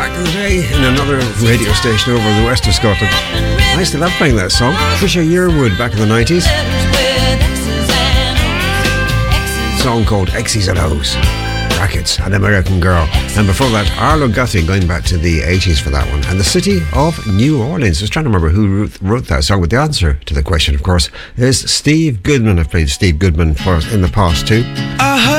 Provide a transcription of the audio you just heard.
back in the day in another radio station over in the west of Scotland. I used to love playing that song. Trisha Yearwood back in the 90s. A song called X's and O's. Brackets, An American Girl. And before that, Arlo Guthrie, going back to the 80s for that one. And the city of New Orleans. I was trying to remember who wrote that song, but the answer to the question, of course, is Steve Goodman. I've played Steve Goodman for us in the past too.